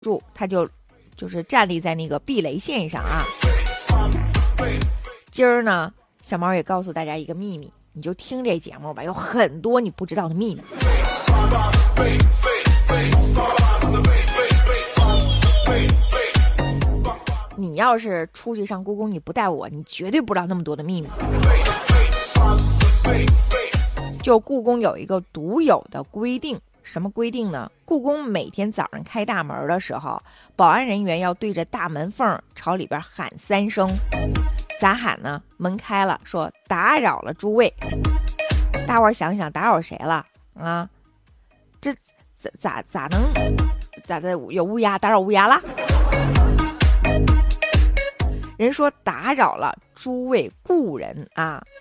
住，他就是站立在那个避雷线上啊。今儿呢，小猫也告诉大家一个秘密，你就听这节目吧，有很多你不知道的秘密。你要是出去上故宫，你不带我，你绝对不知道那么多的秘密。就故宫有一个独有的规定，什么规定呢？故宫每天早上开大门的时候，保安人员要对着大门缝朝里边喊3声。咋喊呢？门开了，说打扰了诸位。大伙儿想想，打扰谁了啊？这咋的？有乌鸦打扰乌鸦了？人说打扰了诸位故人啊。